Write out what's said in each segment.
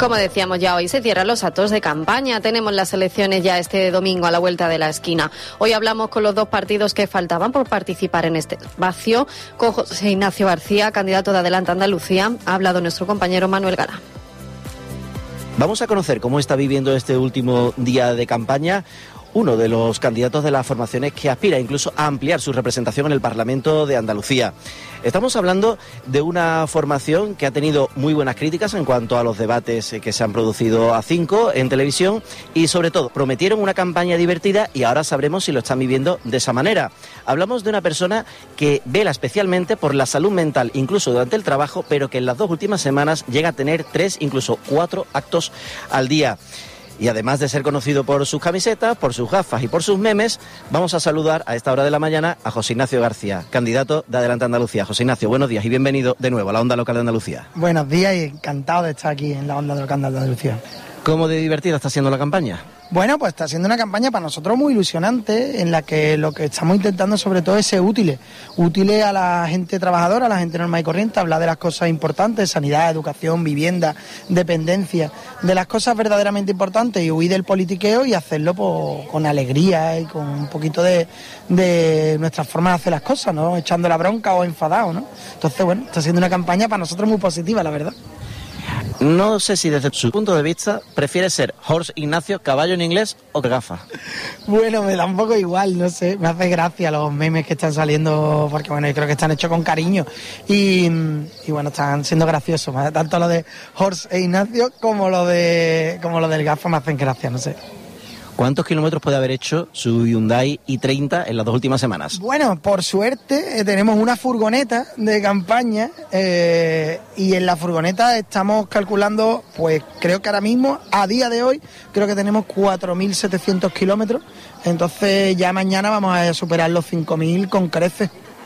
Como decíamos ya, hoy se cierran los actos de campaña. Tenemos las elecciones ya este domingo a la vuelta de la esquina. Hoy hablamos con los dos partidos que faltaban por participar en este espacio. Con José Ignacio García, candidato de Adelante Andalucía, ha hablado nuestro compañero Manuel Gala. Vamos a conocer cómo está viviendo este último día de campaña uno de los candidatos de las formaciones que aspira incluso a ampliar su representación en el Parlamento de Andalucía. Estamos hablando de una formación que ha tenido muy buenas críticas en cuanto a los debates que se han producido a 5 en televisión y sobre todo prometieron una campaña divertida y ahora sabremos si lo están viviendo de esa manera. Hablamos de una persona que vela especialmente por la salud mental, incluso durante el trabajo, pero que en las 2 últimas semanas llega a tener 3, incluso 4 actos al día. Y además de ser conocido por sus camisetas, por sus gafas y por sus memes, vamos a saludar a esta hora de la mañana a José Ignacio García, candidato de Adelante Andalucía. José Ignacio, buenos días y bienvenido de nuevo a la Onda Local de Andalucía. Buenos días y encantado de estar aquí en la Onda Local de Andalucía. ¿Cómo de divertida está siendo la campaña? Bueno, pues está siendo una campaña para nosotros muy ilusionante, en la que lo que estamos intentando sobre todo es ser útiles a la gente trabajadora, a la gente normal y corriente, hablar de las cosas importantes, sanidad, educación, vivienda, dependencia, de las cosas verdaderamente importantes y huir del politiqueo y hacerlo pues, con alegría y con un poquito de nuestra forma de hacer las cosas, ¿no? Echando la bronca o enfadado, ¿no? Entonces, bueno, está siendo una campaña para nosotros muy positiva, la verdad. No sé si desde su punto de vista prefiere ser Horse Ignacio, caballo en inglés o gafas. Bueno, me da un poco igual, no sé, me hace gracia los memes que están saliendo, porque bueno, yo creo que están hechos con cariño y bueno, están siendo graciosos, tanto lo de Horse e Ignacio como lo del gafa me hacen gracia, no sé. ¿Cuántos kilómetros puede haber hecho su Hyundai i30 en las 2 últimas semanas? Bueno, por suerte tenemos una furgoneta de campaña y en la furgoneta estamos calculando, pues creo que ahora mismo, a día de hoy, creo que tenemos 4.700 kilómetros, entonces ya mañana vamos a superar los 5.000 con creces.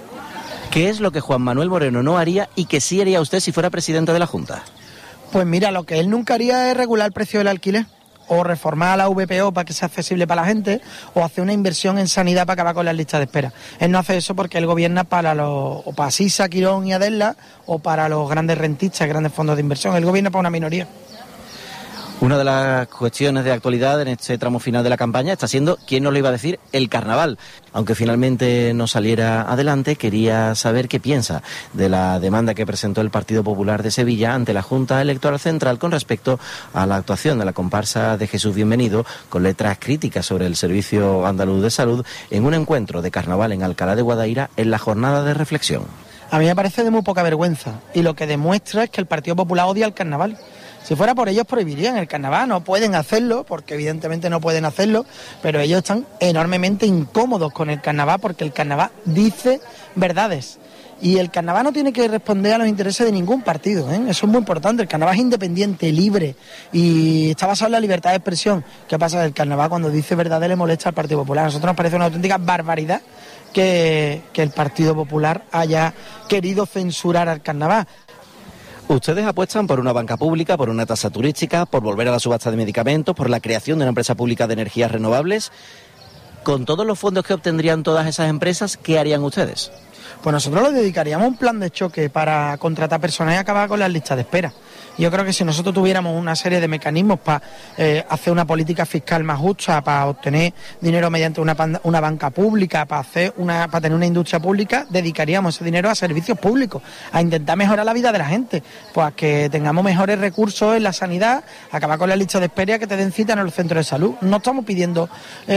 ¿Qué es lo que Juan Manuel Moreno no haría y que sí haría usted si fuera presidente de la Junta? Pues mira, lo que él nunca haría es regular el precio del alquiler, o reformar la VPO para que sea accesible para la gente, o hacer una inversión en sanidad para acabar con las listas de espera. Él no hace eso porque él gobierna para Sisa, Quirón y Adela, o para los grandes rentistas, grandes fondos de inversión. Él gobierna para una minoría. Una de las cuestiones de actualidad en este tramo final de la campaña está siendo, ¿quién nos lo iba a decir?, el carnaval. Aunque finalmente no saliera adelante, quería saber qué piensa de la demanda que presentó el Partido Popular de Sevilla ante la Junta Electoral Central con respecto a la actuación de la comparsa de Jesús Bienvenido, con letras críticas sobre el Servicio Andaluz de Salud, en un encuentro de carnaval en Alcalá de Guadaira en la jornada de reflexión. A mí me parece de muy poca vergüenza, y lo que demuestra es que el Partido Popular odia el carnaval. Si fuera por ellos prohibirían el carnaval, no pueden hacerlo, porque evidentemente no pueden hacerlo, pero ellos están enormemente incómodos con el carnaval porque el carnaval dice verdades. Y el carnaval no tiene que responder a los intereses de ningún partido, ¿eh? Eso es muy importante. El carnaval es independiente, libre y está basado en la libertad de expresión. ¿Qué pasa? El carnaval cuando dice verdades le molesta al Partido Popular. A nosotros nos parece una auténtica barbaridad que el Partido Popular haya querido censurar al carnaval. Ustedes apuestan por una banca pública, por una tasa turística, por volver a la subasta de medicamentos, por la creación de una empresa pública de energías renovables. Con todos los fondos que obtendrían todas esas empresas, ¿qué harían ustedes? Pues nosotros le dedicaríamos a un plan de choque para contratar personal y acabar con las listas de espera. Yo creo que si nosotros tuviéramos una serie de mecanismos para hacer una política fiscal más justa, para obtener dinero mediante una banca pública, para tener una industria pública, dedicaríamos ese dinero a servicios públicos, a intentar mejorar la vida de la gente, pues a que tengamos mejores recursos en la sanidad, acabar con la lista de espera, que te den cita en los centros de salud. No estamos pidiendo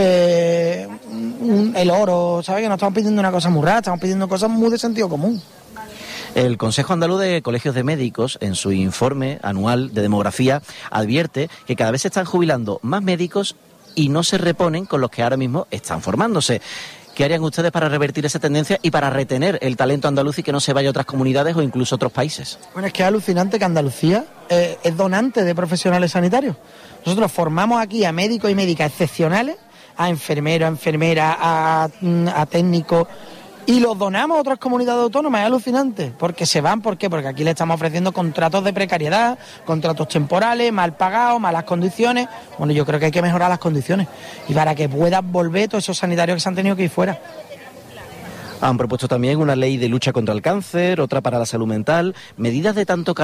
el oro, ¿sabes? Que no estamos pidiendo una cosa muy rara, estamos pidiendo cosas muy de sentido común. El Consejo Andaluz de Colegios de Médicos, en su informe anual de demografía, advierte que cada vez se están jubilando más médicos y no se reponen con los que ahora mismo están formándose. ¿Qué harían ustedes para revertir esa tendencia y para retener el talento andaluz y que no se vaya a otras comunidades o incluso a otros países? Bueno, es que es alucinante que Andalucía es donante de profesionales sanitarios. Nosotros formamos aquí a médicos y médicas excepcionales, a enfermeros, a enfermeras, a técnicos, y los donamos a otras comunidades autónomas. Es alucinante, porque se van. ¿Por qué? Porque aquí le estamos ofreciendo contratos de precariedad, contratos temporales, mal pagados, malas condiciones. Bueno, yo creo que hay que mejorar las condiciones y para que puedan volver todos esos sanitarios que se han tenido que ir fuera. Han propuesto también una ley de lucha contra el cáncer, otra para la salud mental, medidas de tanto